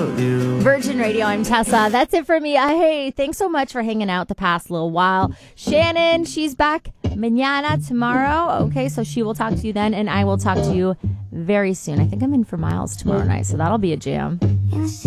about you. Virgin Radio, I'm Tessa. That's it for me. Hey, thanks so much for hanging out the past little while. Shannon, she's back mañana tomorrow. Okay, so she will talk to you then, and I will talk to you very soon. I think I'm in for Miles tomorrow night, so that'll be a jam.